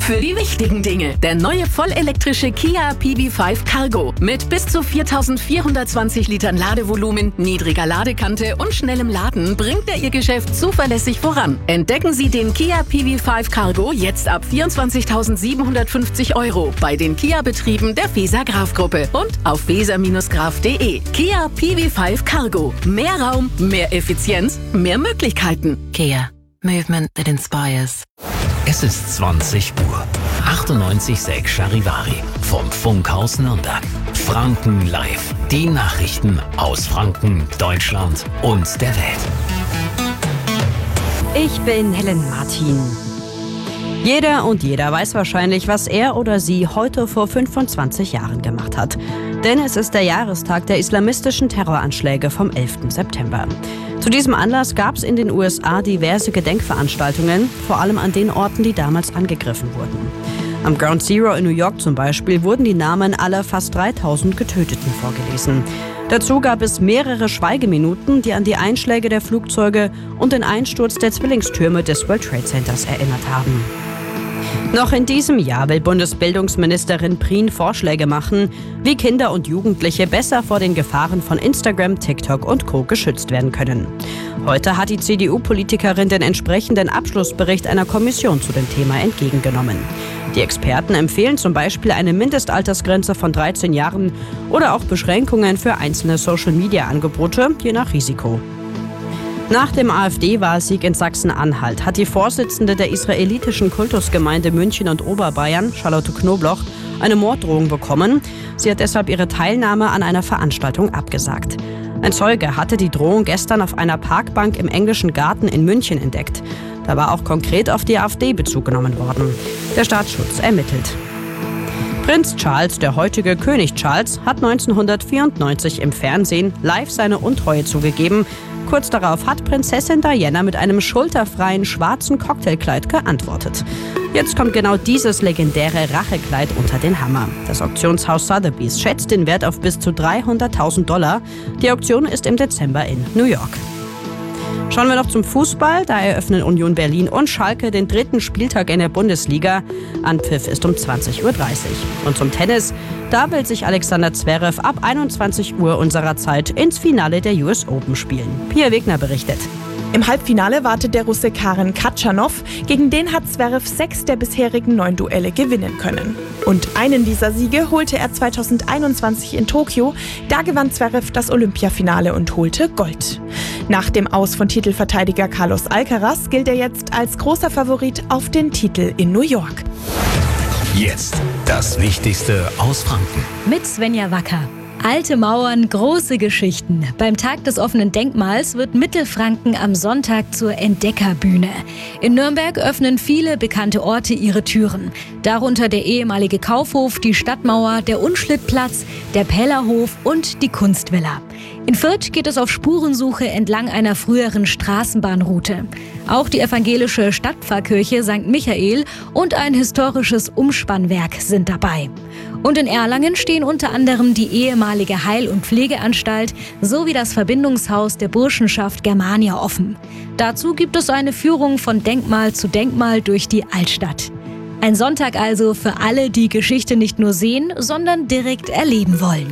für die wichtigen Dinge. Der neue vollelektrische Kia PV5 Cargo mit bis zu 4420 Litern Ladevolumen, niedriger Ladekante und schnellem Laden bringt er Ihr Geschäft zuverlässig voran. Entdecken Sie den Kia PV5 Cargo jetzt ab 24.750 € bei den Kia-Betrieben der Weser-Graf-Gruppe und auf weser-graf.de. Kia PV5 Cargo. Mehr Raum, mehr Effizienz, mehr Möglichkeiten. Kia. Movement that inspires. Es ist 20 Uhr. 98,6 Charivari vom Funkhaus Nürnberg. Franken live. Die Nachrichten aus Franken, Deutschland und der Welt. Ich bin Helen Martin. Jeder und jeder weiß wahrscheinlich, was er oder sie heute vor 25 Jahren gemacht hat. Denn es ist der Jahrestag der islamistischen Terroranschläge vom 11. September. Zu diesem Anlass gab es in den USA diverse Gedenkveranstaltungen, vor allem an den Orten, die damals angegriffen wurden. Am Ground Zero in New York zum Beispiel wurden die Namen aller fast 3000 Getöteten vorgelesen. Dazu gab es mehrere Schweigeminuten, die an die Einschläge der Flugzeuge und den Einsturz der Zwillingstürme des World Trade Centers erinnert haben. Noch in diesem Jahr will Bundesbildungsministerin Prien Vorschläge machen, wie Kinder und Jugendliche besser vor den Gefahren von Instagram, TikTok und Co. geschützt werden können. Heute hat die CDU-Politikerin den entsprechenden Abschlussbericht einer Kommission zu dem Thema entgegengenommen. Die Experten empfehlen zum Beispiel eine Mindestaltersgrenze von 13 Jahren oder auch Beschränkungen für einzelne Social-Media-Angebote, je nach Risiko. Nach dem AfD-Wahlsieg in Sachsen-Anhalt hat die Vorsitzende der israelitischen Kultusgemeinde München und Oberbayern, Charlotte Knobloch, eine Morddrohung bekommen. Sie hat deshalb ihre Teilnahme an einer Veranstaltung abgesagt. Ein Zeuge hatte die Drohung gestern auf einer Parkbank im Englischen Garten in München entdeckt. Da war auch konkret auf die AfD Bezug genommen worden. Der Staatsschutz ermittelt. Prinz Charles, der heutige König Charles, hat 1994 im Fernsehen live seine Untreue zugegeben. Kurz darauf hat Prinzessin Diana mit einem schulterfreien schwarzen Cocktailkleid geantwortet. Jetzt kommt genau dieses legendäre Rachekleid unter den Hammer. Das Auktionshaus Sotheby's schätzt den Wert auf bis zu $300.000. Die Auktion ist im Dezember in New York. Schauen wir noch zum Fußball. Da eröffnen Union Berlin und Schalke den 3. Spieltag in der Bundesliga. Anpfiff ist um 20:30 Uhr. Und zum Tennis. Da will sich Alexander Zverev ab 21 Uhr unserer Zeit ins Finale der US Open spielen. Pia Wegner berichtet. Im Halbfinale wartet der Russe Karen Khachanov. Gegen den hat Zverev 6 der bisherigen 9 Duelle gewinnen können. Und einen dieser Siege holte er 2021 in Tokio. Da gewann Zverev das Olympiafinale und holte Gold. Nach dem Aus von Titelverteidiger Carlos Alcaraz gilt er jetzt als großer Favorit auf den Titel in New York. Jetzt das Wichtigste aus Franken. Mit Svenja Wacker. Alte Mauern, große Geschichten. Beim Tag des offenen Denkmals wird Mittelfranken am Sonntag zur Entdeckerbühne. In Nürnberg öffnen viele bekannte Orte ihre Türen. Darunter der ehemalige Kaufhof, die Stadtmauer, der Unschlittplatz, der Pellerhof und die Kunstvilla. In Fürth geht es auf Spurensuche entlang einer früheren Straßenbahnroute. Auch die evangelische Stadtpfarrkirche St. Michael und ein historisches Umspannwerk sind dabei. Und in Erlangen stehen unter anderem die ehemalige Heil- und Pflegeanstalt sowie das Verbindungshaus der Burschenschaft Germania offen. Dazu gibt es eine Führung von Denkmal zu Denkmal durch die Altstadt. Ein Sonntag also für alle, die Geschichte nicht nur sehen, sondern direkt erleben wollen.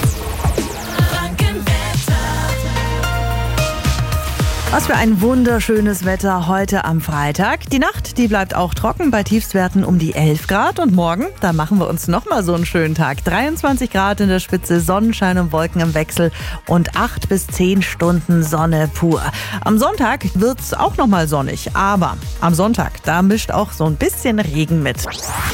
Was für ein wunderschönes Wetter heute am Freitag. Die Nacht, die bleibt auch trocken bei Tiefstwerten um die 11 Grad. Und morgen, da machen wir uns nochmal so einen schönen Tag. 23 Grad in der Spitze, Sonnenschein und Wolken im Wechsel und 8 bis 10 Stunden Sonne pur. Am Sonntag wird's auch nochmal sonnig. Aber am Sonntag, da mischt auch so ein bisschen Regen mit.